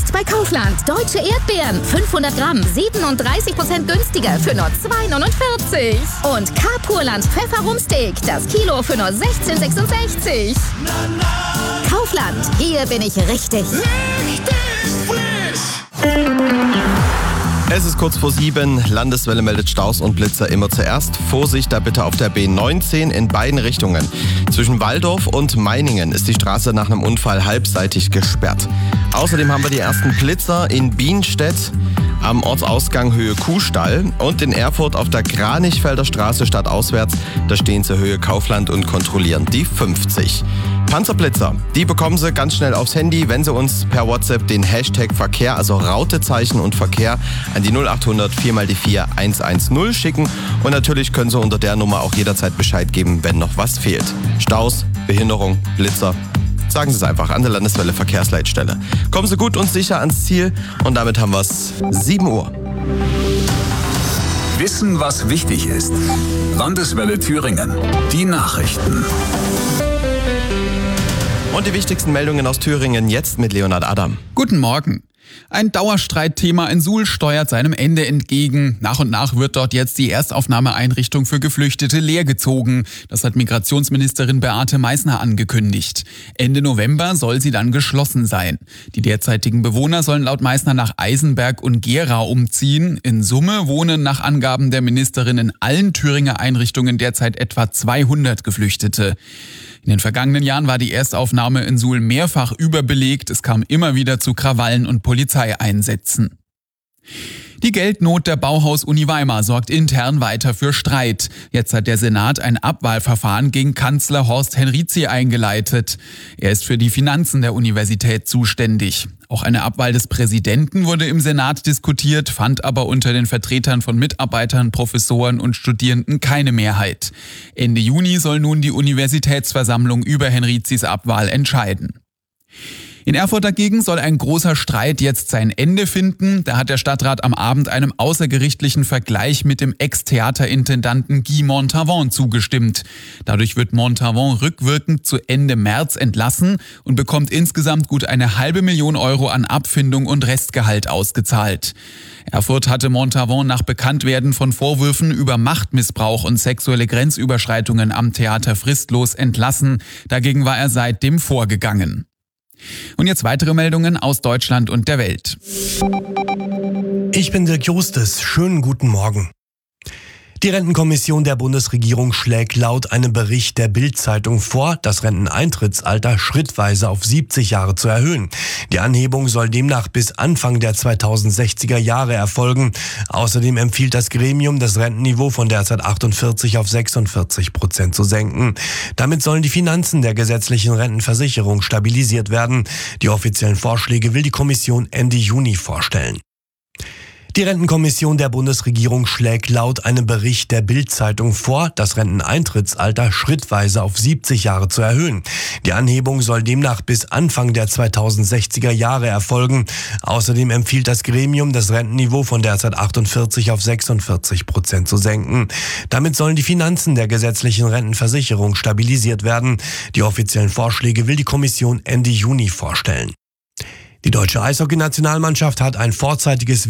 Jetzt bei Kaufland. Deutsche Erdbeeren. 500 Gramm. 37% günstiger für nur 2,49. Und Carpurland Pfefferumsteak. Das Kilo für nur 16,66. Kaufland. Hier bin ich richtig. Es ist kurz vor 7. Landeswelle meldet Staus und Blitzer immer zuerst. Vorsicht da bitte auf der B19 in beiden Richtungen. Zwischen Walldorf und Meiningen ist die Straße nach einem Unfall halbseitig gesperrt. Außerdem haben wir die ersten Blitzer in Bienstedt am Ortsausgang Höhe Kuhstall und in Erfurt auf der Kranichfelder Straße stadtauswärts. Da stehen zur Höhe Kaufland und kontrollieren die 50. Panzerblitzer, die bekommen Sie ganz schnell aufs Handy, wenn Sie uns per WhatsApp den Hashtag Verkehr, also Rautezeichen und Verkehr, an die 0800 4x4 110 schicken. Und natürlich können Sie unter der Nummer auch jederzeit Bescheid geben, wenn noch was fehlt. Staus, Behinderung, Blitzer. Sagen Sie es einfach an der Landeswelle Verkehrsleitstelle. Kommen Sie gut und sicher ans Ziel und damit haben wir es 7 Uhr. Wissen, was wichtig ist. Landeswelle Thüringen. Die Nachrichten. Und die wichtigsten Meldungen aus Thüringen jetzt mit Leonhard Adam. Guten Morgen. Ein Dauerstreitthema in Suhl steuert seinem Ende entgegen. Nach und nach wird dort jetzt die Erstaufnahmeeinrichtung für Geflüchtete leergezogen. Das hat Migrationsministerin Beate Meißner angekündigt. Ende November soll sie dann geschlossen sein. Die derzeitigen Bewohner sollen laut Meißner nach Eisenberg und Gera umziehen. In Summe wohnen nach Angaben der Ministerin in allen Thüringer Einrichtungen derzeit etwa 200 Geflüchtete. In den vergangenen Jahren war die Erstaufnahme in Suhl mehrfach überbelegt. Es kam immer wieder zu Krawallen und Polizeieinsätzen. Die Geldnot der Bauhaus-Uni Weimar sorgt intern weiter für Streit. Jetzt hat der Senat ein Abwahlverfahren gegen Kanzler Horst Henrizi eingeleitet. Er ist für die Finanzen der Universität zuständig. Auch eine Abwahl des Präsidenten wurde im Senat diskutiert, fand aber unter den Vertretern von Mitarbeitern, Professoren und Studierenden keine Mehrheit. Ende Juni soll nun die Universitätsversammlung über Henrizis Abwahl entscheiden. In Erfurt dagegen soll ein großer Streit jetzt sein Ende finden. Da hat der Stadtrat am Abend einem außergerichtlichen Vergleich mit dem Ex-Theaterintendanten Guy Montavon zugestimmt. Dadurch wird Montavon rückwirkend zu Ende März entlassen und bekommt insgesamt gut eine $500.000 Euro an Abfindung und Restgehalt ausgezahlt. Erfurt hatte Montavon nach Bekanntwerden von Vorwürfen über Machtmissbrauch und sexuelle Grenzüberschreitungen am Theater fristlos entlassen. Dagegen war er seitdem vorgegangen. Und jetzt weitere Meldungen aus Deutschland und der Welt. Ich bin Dirk Justus. Schönen guten Morgen. Die Rentenkommission der Bundesregierung schlägt laut einem Bericht der Bild-Zeitung vor, das Renteneintrittsalter schrittweise auf 70 Jahre zu erhöhen. Die Anhebung soll demnach bis Anfang der 2060er Jahre erfolgen. Außerdem empfiehlt das Gremium, das Rentenniveau von derzeit 48 auf 46% zu senken. Damit sollen die Finanzen der gesetzlichen Rentenversicherung stabilisiert werden. Die offiziellen Vorschläge will die Kommission Ende Juni vorstellen. Die Rentenkommission der Bundesregierung schlägt laut einem Bericht der Bild-Zeitung vor, das Renteneintrittsalter schrittweise auf 70 Jahre zu erhöhen. Die Anhebung soll demnach bis Anfang der 2060er Jahre erfolgen. Außerdem empfiehlt das Gremium, das Rentenniveau von derzeit 48 auf 46% zu senken. Damit sollen die Finanzen der gesetzlichen Rentenversicherung stabilisiert werden. Die offiziellen Vorschläge will die Kommission Ende Juni vorstellen. Die deutsche Eishockey-Nationalmannschaft hat ein vorzeitiges